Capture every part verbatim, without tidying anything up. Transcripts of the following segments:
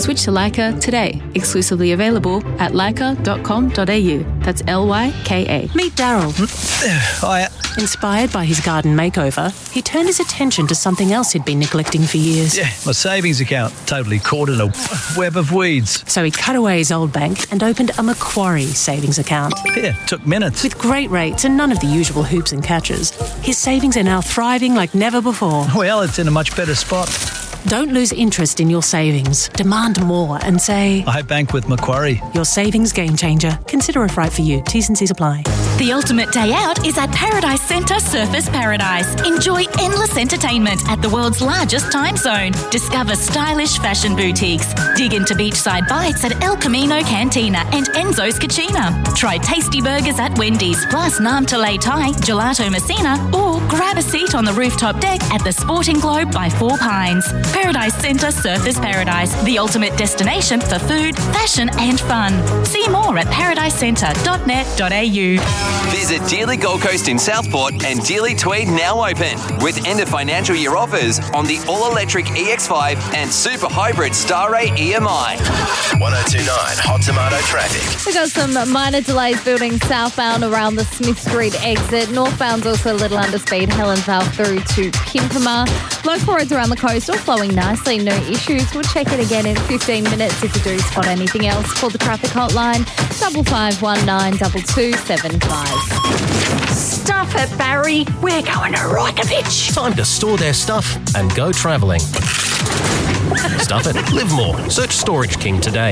Switch to Lyca today. Exclusively available at lyca dot com dot a u. That's L Y K A. Meet Daryl. Hiya. Inspired by his garden makeover, he turned his attention to something else he'd been neglecting for years. Yeah, my savings account. Totally caught in a web of weeds. So he cut away his old bank and opened a Macquarie savings account. Yeah, took minutes. With great rates and none of the usual hoops and catches, his savings are now thriving like never before. Well, it's in a much better spot. Don't lose interest in your savings. Demand more and say, I bank with Macquarie. Your savings game changer. Consider if right for you. T's and C's apply. The ultimate day out is at Paradise Centre Surfers Paradise. Enjoy endless entertainment at the world's largest time zone. Discover stylish fashion boutiques. Dig into beachside bites at El Camino Cantina and Enzo's Cucina. Try tasty burgers at Wendy's, plus Nam Talay Thai, Gelato Messina, or grab a seat on the rooftop deck at the Sporting Globe by Four Pines. Paradise Centre Surfers Paradise, the ultimate destination for food, fashion and fun. See more at paradise centre dot net dot a u. Visit Dealey Gold Coast in Southport and Dealey Tweed now open with end of financial year offers on the all-electric E X five and super hybrid Star Ray E M I. one oh two point nine Hot Tomato traffic. We've got some minor delays building southbound around the Smith Street exit. Northbound's also a little underspeed, Helensvale through to Pimpama. Local roads around the coast all flowing nicely, no issues. We'll check it again in fifteen minutes if you do spot anything else. Call the traffic hotline, double five one nine double two seven five. Stuff it, Barry. We're going to Reykjavik. Time to store their stuff and go travelling. Stuff it, live more. Search Storage King today.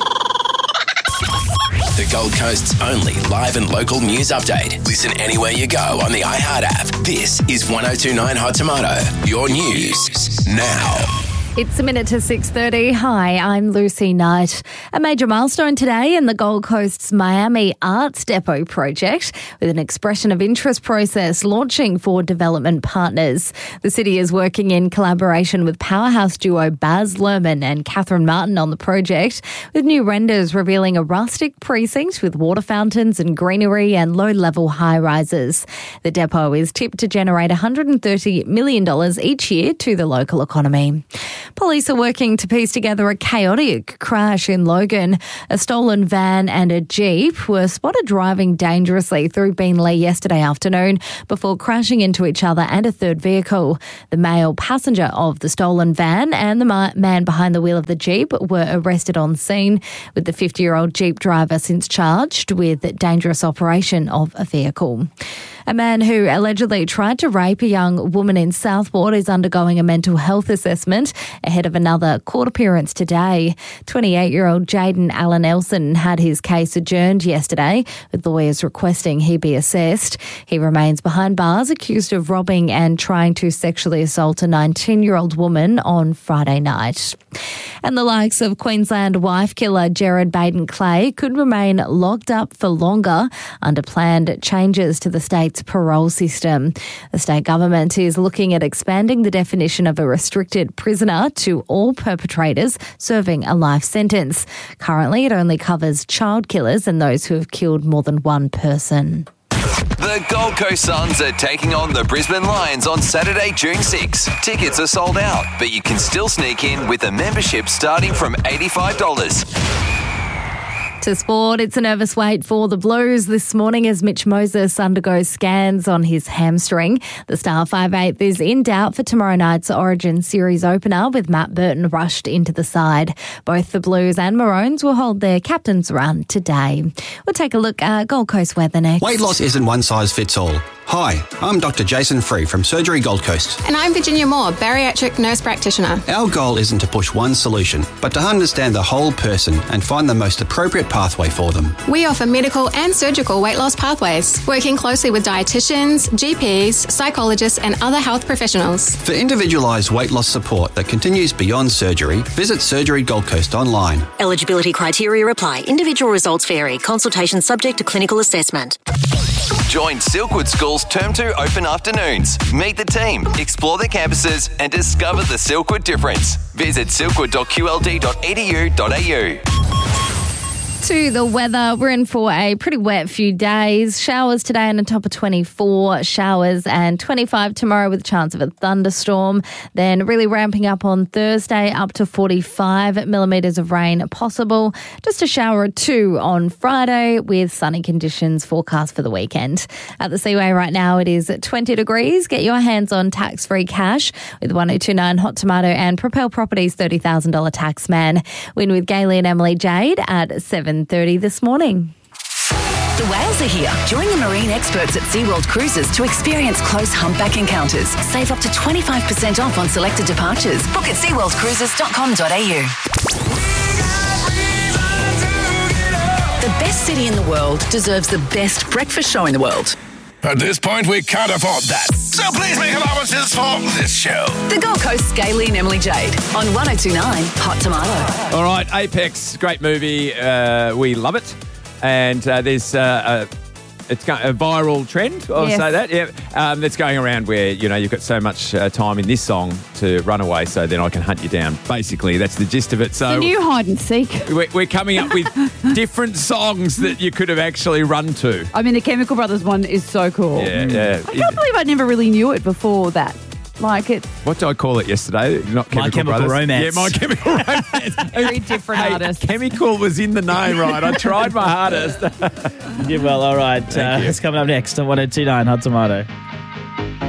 The Gold Coast's only live and local news update. Listen anywhere you go on the iHeart app. This is one oh two point nine Hot Tomato. Your news now. It's a minute to six thirty. Hi, I'm Lucy Knight. A major milestone today in the Gold Coast's Miami Arts Depot project, with an expression of interest process launching for development partners. The city is working in collaboration with powerhouse duo Baz Luhrmann and Catherine Martin on the project, with new renders revealing a rustic precinct with water fountains and greenery and low-level high-rises. The depot is tipped to generate one hundred thirty million dollars each year to the local economy. Police are working to piece together a chaotic crash in Logan. A stolen van and a Jeep were spotted driving dangerously through Beenleigh yesterday afternoon before crashing into each other and a third vehicle. The male passenger of the stolen van and the ma- man behind the wheel of the Jeep were arrested on scene, with the fifty-year-old Jeep driver since charged with dangerous operation of a vehicle. A man who allegedly tried to rape a young woman in Southport is undergoing a mental health assessment ahead of another court appearance today. twenty-eight-year-old Jaden Allen Elson had his case adjourned yesterday, with lawyers requesting he be assessed. He remains behind bars, accused of robbing and trying to sexually assault a nineteen-year-old woman on Friday night. And the likes of Queensland wife killer Gerard Baden Clay could remain locked up for longer under planned changes to the state's parole system. The state government is looking at expanding the definition of a restricted prisoner to all perpetrators serving a life sentence. Currently, it only covers child killers and those who have killed more than one person. The Gold Coast Suns are taking on the Brisbane Lions on Saturday, June sixth. Tickets are sold out, but you can still sneak in with a membership starting from eighty-five dollars. To sport, it's a nervous wait for the Blues this morning as Mitch Moses undergoes scans on his hamstring. The star five eighth is in doubt for tomorrow night's Origin Series opener, with Matt Burton rushed into the side. Both the Blues and Maroons will hold their captain's run today. We'll take a look at Gold Coast weather next. Weight loss isn't one size fits all. Hi, I'm Doctor Jason Free from Surgery Gold Coast. And I'm Virginia Moore, bariatric nurse practitioner. Our goal isn't to push one solution, but to understand the whole person and find the most appropriate pathway for them. We offer medical and surgical weight loss pathways, working closely with dietitians, G Ps, psychologists and other health professionals. For individualised weight loss support that continues beyond surgery, visit Surgery Gold Coast online. Eligibility criteria apply. Individual results vary. Consultation subject to clinical assessment. Join Silkwood School's Term two Open Afternoons. Meet the team, explore the campuses and discover the Silkwood difference. Visit silkwood dot q l d dot e d u dot a u. To the weather, we're in for a pretty wet few days. Showers today on the top of twenty-four, showers and twenty-five tomorrow with a chance of a thunderstorm. Then really ramping up on Thursday up to forty-five millimetres of rain possible. Just a shower or two on Friday with sunny conditions forecast for the weekend. At the Seaway right now it is twenty degrees. Get your hands on tax-free cash with one oh two nine Hot Tomato and Propel Properties thirty thousand dollars tax man. Win with Gayley and Emily Jade at seven thirty this morning. The whales are here. Join the marine experts at SeaWorld Cruises to experience close humpback encounters. Save up to twenty-five percent off on selected departures. Book at sea world cruises dot com dot a u. The best city in the world deserves the best breakfast show in the world. At this point, we can't afford that. So please make allowances for this show. The Gold Coast's Gayley and Emily Jade on one oh two nine Hot Tomato. All right, Apex, great movie. Uh, we love it. And uh, there's uh, a, it's got a viral trend, I'll Yes. say that, yeah, um, that's going around where, you know, you've got so much uh, time in this song to run away so then I can hunt you down. Basically, that's the gist of it. So The new hide and seek. we're, we're coming up with different songs that you could have actually run to. I mean, the Chemical Brothers one is so cool. Yeah, yeah. I can't believe I never really knew it before that. Like it. What did I call it yesterday? Not Chemical My Chemical Brothers. Romance. Yeah, My Chemical Romance. Very different Hey, artists. Chemical was in the name, right? I tried my hardest. Yeah, well, all right. Uh, you. it's coming up next on one oh two nine Hot Tomato.